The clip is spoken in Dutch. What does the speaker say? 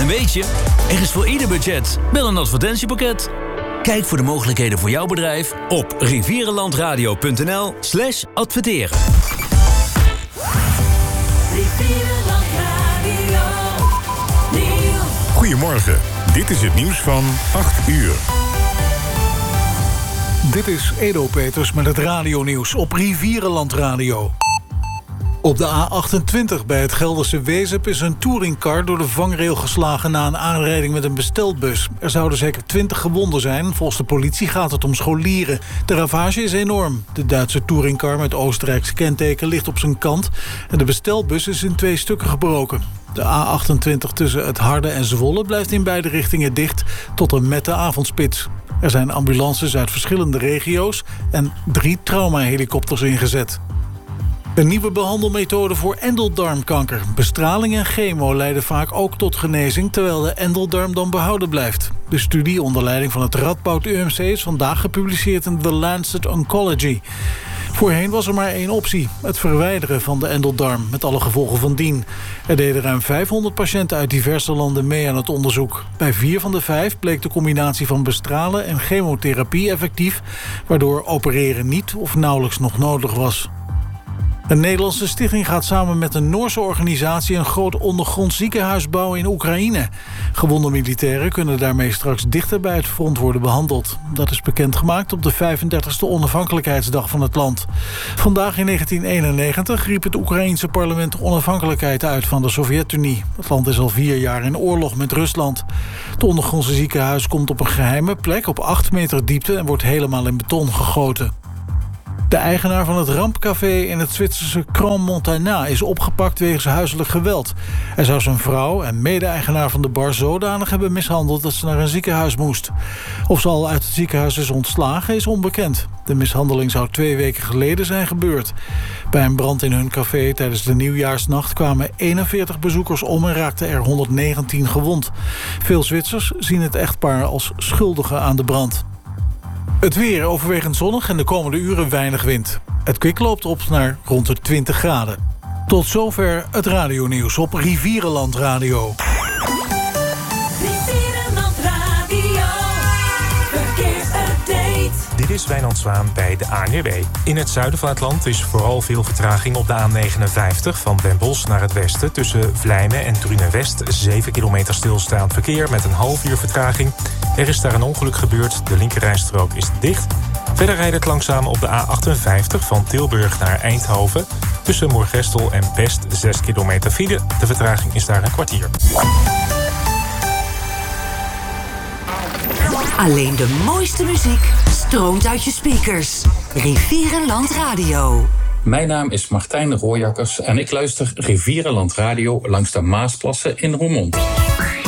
En weet je, er is voor ieder budget wel een advertentiepakket. Kijk voor de mogelijkheden voor jouw bedrijf op rivierenlandradio.nl/adverteren. Goedemorgen, dit is het nieuws van 8 uur. Dit is Edo Peters met het radionieuws op Rivierenland Radio. Op de A28 bij het Gelderse Wezep is een touringcar door de vangrail geslagen na een aanrijding met een bestelbus. Er zouden zeker 20 gewonden zijn. Volgens de politie gaat het om scholieren. De ravage is enorm. De Duitse touringcar met Oostenrijks kenteken ligt op zijn kant en de bestelbus is in 2 stukken gebroken. De A28 tussen het Harde en Zwolle blijft in beide richtingen dicht tot en met de avondspits. Er zijn ambulances uit verschillende regio's en 3 traumahelikopters ingezet. Een nieuwe behandelmethode voor endeldarmkanker. Bestraling en chemo leiden vaak ook tot genezing, terwijl de endeldarm dan behouden blijft. De studie onder leiding van het Radboud UMC is vandaag gepubliceerd in The Lancet Oncology. Voorheen was er maar 1 optie, het verwijderen van de endeldarm, met alle gevolgen van dien. Er deden ruim 500 patiënten uit diverse landen mee aan het onderzoek. Bij 4 van de 5 bleek de combinatie van bestralen en chemotherapie effectief, waardoor opereren niet of nauwelijks nog nodig was. Een Nederlandse stichting gaat samen met een Noorse organisatie een groot ondergronds ziekenhuis bouwen in Oekraïne. Gewonde militairen kunnen daarmee straks dichter bij het front worden behandeld. Dat is bekendgemaakt op de 35e onafhankelijkheidsdag van het land. Vandaag in 1991 riep het Oekraïense parlement onafhankelijkheid uit van de Sovjet-Unie. Het land is al 4 jaar in oorlog met Rusland. Het ondergrondse ziekenhuis komt op een geheime plek op 8 meter diepte en wordt helemaal in beton gegoten. De eigenaar van het rampcafé in het Zwitserse Crans-Montana is opgepakt wegens huiselijk geweld. Hij zou zijn vrouw en mede-eigenaar van de bar zodanig hebben mishandeld dat ze naar een ziekenhuis moest. Of ze al uit het ziekenhuis is ontslagen is onbekend. De mishandeling zou 2 weken geleden zijn gebeurd. Bij een brand in hun café tijdens de nieuwjaarsnacht kwamen 41 bezoekers om en raakten er 119 gewond. Veel Zwitsers zien het echtpaar als schuldige aan de brand. Het weer overwegend zonnig en de komende uren weinig wind. Het kwik loopt op naar rond de 20 graden. Tot zover het radionieuws op Rivierenland Radio. Rivierenland Radio, verkeersupdate. Dit is Wijnand Zwaan bij de ANWB. In het zuiden van het land is vooral veel vertraging op de A59... van Den Bosch naar het westen tussen Vlijmen en Drunenwest. 7 kilometer stilstaand verkeer met een half uur vertraging. Er is daar een ongeluk gebeurd, de linkerrijstrook is dicht. Verder rijdt het langzaam op de A58 van Tilburg naar Eindhoven. Tussen Moergestel en Best 6 kilometer file. De vertraging is daar een kwartier. Alleen de mooiste muziek stroomt uit je speakers. Rivierenland Radio. Mijn naam is Martijn Rooijakkers en ik luister Rivierenland Radio langs de Maasplassen in Roermond.